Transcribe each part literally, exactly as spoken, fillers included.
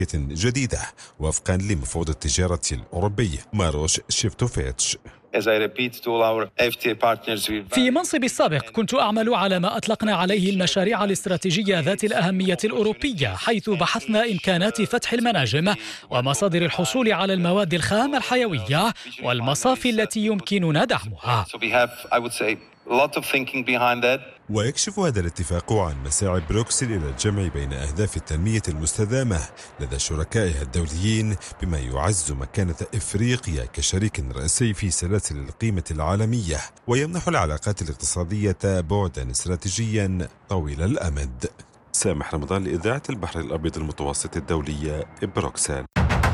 جديدة وفقا لمفوض التجارة الأوروبي ماروش شيفتوفيتش. في منصبي السابق كنت أعمل على ما أطلقنا عليه المشاريع الاستراتيجية ذات الأهمية الأوروبية، حيث بحثنا إمكانات فتح المناجم ومصادر الحصول على المواد الخام الحيوية والمصافي التي يمكننا دعمها. ويكشف هذا الاتفاق عن مساعي بروكسل إلى الجمع بين أهداف التنمية المستدامة لدى شركائها الدوليين، بما يعزز مكانة إفريقيا كشريك رئيسي في سلاسل القيمة العالمية ويمنح العلاقات الاقتصادية بعدا استراتيجيا طويل الأمد. سامح رمضان لإذاعة البحر الأبيض المتوسط الدولية، بروكسل.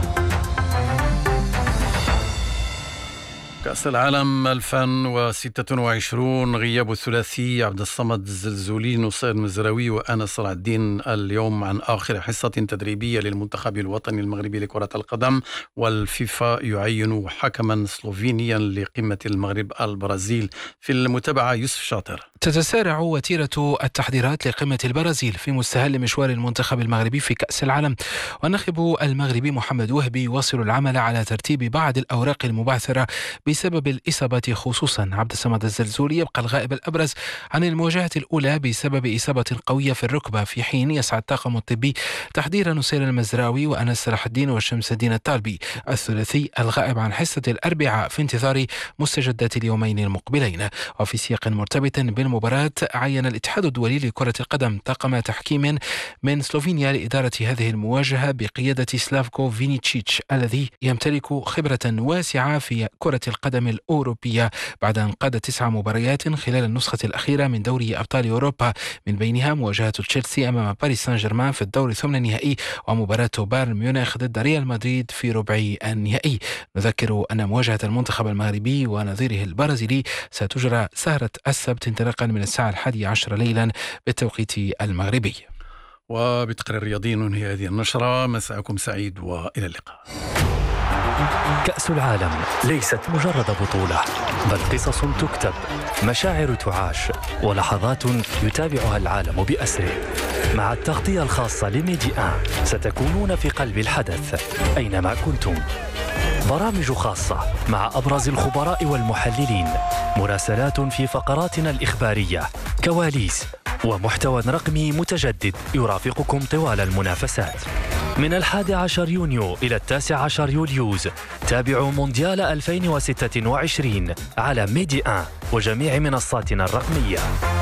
كأس العالم ألفين وستة وعشرين، غياب الثلاثي عبد الصمد الزلزولي، نصير المزراوي وأنس صلاح الدين اليوم عن آخر حصة تدريبية للمنتخب الوطني المغربي لكرة القدم، والفيفا يعين حكما سلوفينيا لقمة المغرب البرازيل. في المتابعة يوسف شاطر. تتسارع وتيرة التحضيرات لقمة البرازيل في مستهل مشوار المنتخب المغربي في كأس العالم، والناخب المغربي محمد وهبي يواصل العمل على ترتيب بعض الأوراق المبعثرة بسبب الإصابة، خصوصا عبد الصمد الزلزولي يبقى الغائب الأبرز عن المواجهة الأولى بسبب إصابة قوية في الركبة، في حين يسعى الطاقم الطبي تحضير نصير المزراوي وأنس صلاح الدين وشمس الدين الطالبي الثلاثي الغائب عن حصة الأربعاء في انتظار مستجدات اليومين المقبلين. وفي سياق مرتبط بالمباراة، عين الاتحاد الدولي لكرة القدم طاقم تحكيم من سلوفينيا لإدارة هذه المواجهة بقيادة سلافكو فينيتشيتش الذي يمتلك خبرة واسعة في كرة القدم الأوروبية بعد أن قاد تسع مباريات خلال النسخة الأخيرة من دوري أبطال أوروبا، من بينها مواجهة تشيلسي أمام باريس سان جيرمان في الدور الثمن النهائي، ومباراة بايرن ميونخ ضد ريال مدريد في ربع النهائي. نذكر أن مواجهة المنتخب المغربي ونظيره البرازيلي ستجرى سهرة السبت انطلاقا من الساعة الحادية عشر ليلا بالتوقيت المغربي. وبتقرير رياضي ننهي هذه النشرة. مساءكم سعيد وإلى اللقاء. كأس العالم ليست مجرد بطولة، بل قصص تكتب، مشاعر تعاش، ولحظات يتابعها العالم بأسره. مع التغطية الخاصة لميدي آن ستكونون في قلب الحدث أينما كنتم. برامج خاصة مع أبرز الخبراء والمحللين، مراسلات في فقراتنا الإخبارية، كواليس، ومحتوى رقمي متجدد يرافقكم طوال المنافسات. من الحادي عشر يونيو إلى التاسع عشر يوليوز تابعوا مونديال ألفين وستة وعشرين على ميدي آن وجميع منصاتنا الرقمية.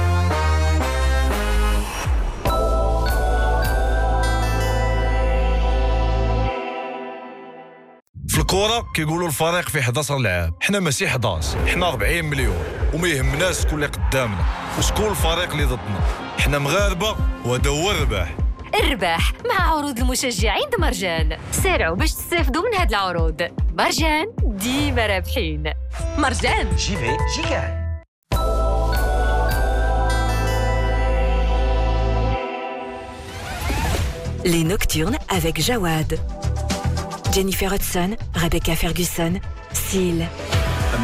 في الكورة كيقولوا الفريق فيه إحدى عشر لاعب، حنا ماشي إحدى عشر، حنا أربعين مليون، وما يهمناش شكون اللي قدامنا وشكون الفريق اللي ضدنا، حنا مغاربة وهذا هو الرباح. الرباح مع عروض المشجعين مرجان. سارعوا باش تستافدوا من هاد العروض. مرجان ديما رابحين. مرجان جي في جي كان. Les Nocturnes avec Jawad, Jennifer Hudson, Rebecca Ferguson, Seal.